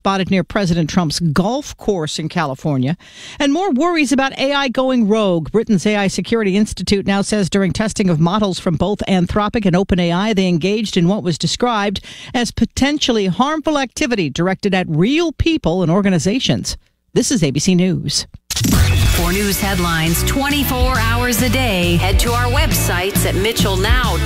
spotted near President Trump's golf course in California. And more worries about AI going rogue. Britain's AI Security Institute now says during testing of models from both Anthropic and OpenAI, they engaged in what was described as potentially harmful activity directed at real people and organizations. This is ABC News. For news headlines 24 hours a day, head to our websites at mitchellnow.com.